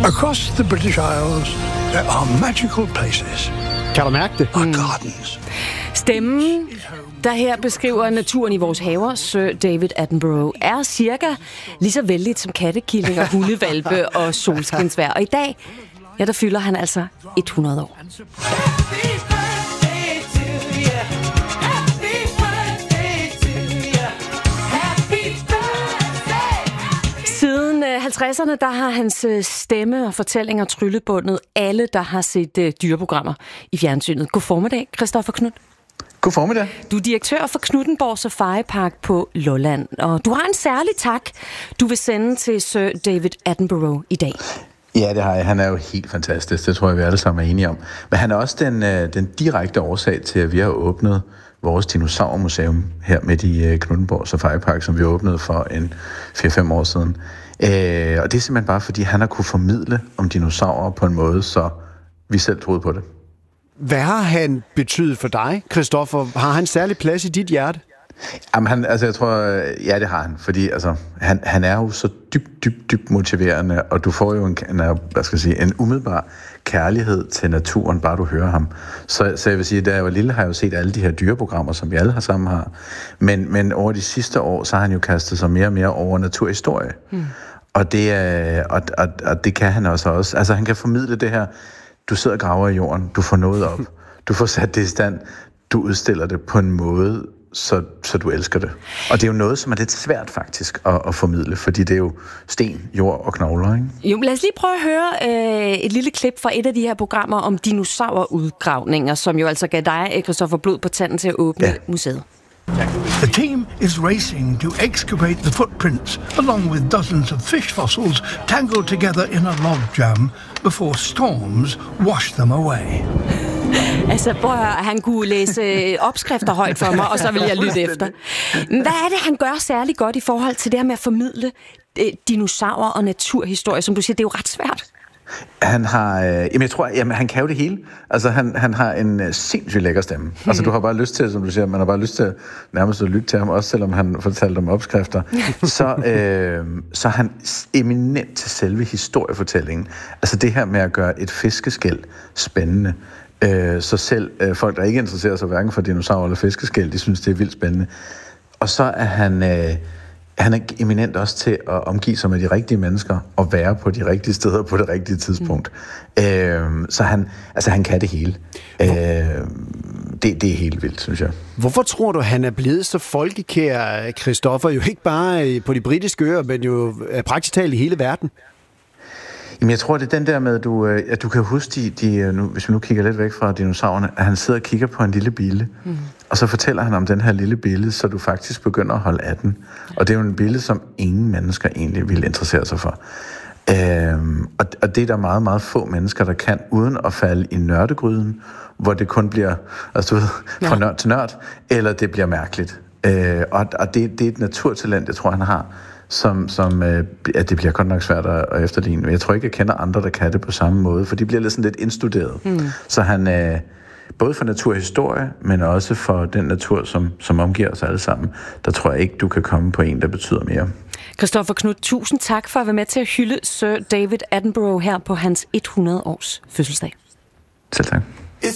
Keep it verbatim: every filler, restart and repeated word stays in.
Across the British Isles, there are magical places. Kan du mærke det? Og gardens. Stemmen, der her beskriver naturen i vores haver, Sir David Attenborough, er cirka lige så vældigt som kattekillinger, hundevalpe og solskinsvejr. Og i dag, ja, der fylder han altså hundrede år. Siden halvtredserne, der har hans stemme og fortællinger tryllebundet alle, der har set uh, dyreprogrammer i fjernsynet. God formiddag, Christoffer Knudt. God formiddag. Du er direktør for Knuthenborg Safari Park på Lolland, og du har en særlig tak, du vil sende til Sir David Attenborough i dag. Ja, det har jeg. Han er jo helt fantastisk. Det tror jeg, vi alle sammen er enige om. Men han er også den, den direkte årsag til, at vi har åbnet vores dinosaurmuseum her midt i Knuthenborg Safari Park, som vi åbnede for en fire fem år siden. Øh, og det er simpelthen bare, fordi han har kunne formidle om dinosaurer på en måde, så vi selv troede på det. Hvad har han betydet for dig, Christoffer? Har han særlig plads i dit hjerte? Jamen, han, altså, jeg tror, ja, det har han, fordi altså, han, han er jo så dybt, dybt, dybt motiverende, og du får jo en, en, hvad skal jeg sige, en umiddelbar kærlighed til naturen, bare du hører ham. Så, så jeg vil sige, da jeg var lille, har jeg jo set alle de her dyreprogrammer, som vi alle har sammen har, men, men over de sidste år, så har han jo kastet sig mere og mere over naturhistorie, mm. og, det, og, og, og det kan han også også. Altså, han kan formidle det her, du sidder og graver i jorden, du får noget op, du får sat det i stand, du udstiller det på en måde, Så, så du elsker det. Og det er jo noget, som er lidt svært faktisk at, at formidle, fordi det er jo sten, jord og knogler, ikke? Jo, lad os lige prøve at høre øh, et lille klip fra et af de her programmer om dinosaurudgravninger, som jo altså gav dig, Christoffer, blod på tanden til at åbne ja. museet. The team is racing to excavate the footprints, along with dozens of fish fossils tangled together in a log jam before storms wash them away. Altså, prøv at høre, han kunne læse opskrifter højt for mig, og så vil jeg lytte efter. Hvad er det, han gør særlig godt i forhold til det her med at formidle øh, dinosaurer og naturhistorie? Som du siger, det er jo ret svært. Han har, øh, jamen jeg tror, jamen han kan jo det hele. Altså han, han har en øh, sindssygt lækker stemme. Hmm. Altså du har bare lyst til, som du siger, man har bare lyst til nærmest at lytte til ham, også selvom han fortalte om opskrifter. så, øh, så er han eminent til selve historiefortællingen. Altså det her med at gøre et fiskeskæl spændende. Øh, så selv øh, folk, der ikke interesserer sig hverken for dinosaurer eller fiskeskæl, de synes, det er vildt spændende. Og så er han... Øh, Han er eminent også til at omgive sig med de rigtige mennesker og være på de rigtige steder på det rigtige tidspunkt. Mm. Øh, så han, altså han kan det hele. Øh, det, det er helt vildt, synes jeg. Hvorfor tror du, han er blevet så folkekær, Christoffer? Jo ikke bare på de britiske øer, men jo praktisk talt i hele verden. Jamen, jeg tror, det er den der med, at du, at du kan huske, de, de, nu, hvis vi nu kigger lidt væk fra dinosaurerne, at han sidder og kigger på en lille bille, mm. og så fortæller han om den her lille bille, så du faktisk begynder at holde af den. Og det er jo en bille, som ingen mennesker egentlig vil interessere sig for. Øhm, og, og det er der meget, meget få mennesker, der kan, uden at falde i nørdegryden, hvor det kun bliver, altså du ved, fra nørd til nørd, eller det bliver mærkeligt. Øh, og og det, det er et naturtalent, jeg tror, han har, som, som øh, at det bliver godt nok svært at, at efterligne. Men jeg tror ikke, jeg kender andre, der kan det på samme måde, for de bliver lidt sådan lidt indstuderet. Mm. Så han, øh, både for naturhistorie, men også for den natur, som, som omgiver os alle sammen, der tror jeg ikke, du kan komme på en, der betyder mere. Christoffer Knudt, tusind tak for at være med til at hylde Sir David Attenborough her på hans hundrede års fødselsdag. Selv tak.